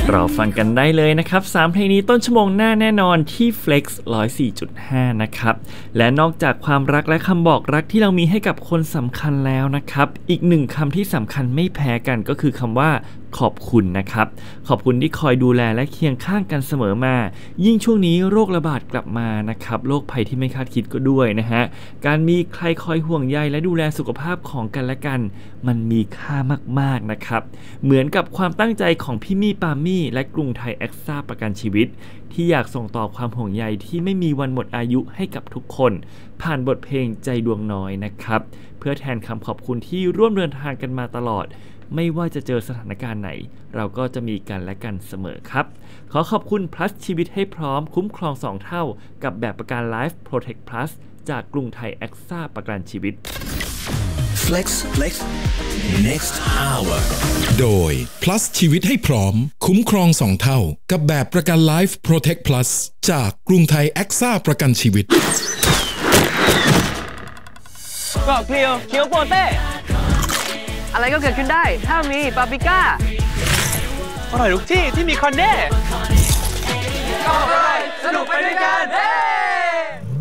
รอฟังกันได้เลยนะครับ3เพลงนี้ต้นชั่วโมงหน้าแน่นอนที่ Flex 104.5 นะครับและนอกจากความรักและคำบอกรักที่เรามีให้กับคนสำคัญแล้วนะครับอีกหนึ่งคำที่สำคัญไม่แพ้กันก็คือคำว่าขอบคุณนะครับขอบคุณที่คอยดูแลและเคียงข้างกันเสมอมายิ่งช่วงนี้โรคระบาดกลับมานะครับโรคภัยที่ไม่คาดคิดก็ด้วยนะฮะการมีใครคอยห่วงใยและดูแลสุขภาพของกันและกันมันมีค่ามากๆนะครับเหมือนกับความตั้งใจของพี่มี่ปามี่และกรุงไทยแอ็กซ่าประกันชีวิตที่อยากส่งต่อความห่วงใยที่ไม่มีวันหมดอายุให้กับทุกคนผ่านบทเพลงใจดวงน้อยนะครับเพื่อแทนคำขอบคุณที่ร่วมเดินทางกันมาตลอดไม่ว่าจะเจอสถานการณ์ไหนเราก็จะมีกันและกันเสมอครับขอขอบคุณ plus ชีวิตให้พร้อมคุ้มครอง2เท่ากับแบบประกัน Life Protect Plus จากกรุงไทยแอ็กซ่าประกันชีวิต Flex Next Hour โดย plus ชีวิตให้พร้อมคุ้มครอง2เท่ากับแบบประกัน Life Protect Plus จากกรุงไทยแอ็กซ่าประกันชีวิตเกาะเคียวโปเต้อะไรก็เกิดขึ้นได้ถ้ามีปาปริก้าอร่อยทุกที่ที่มีคอนเน่ก็อร่อยสนุกไปด้วยกัน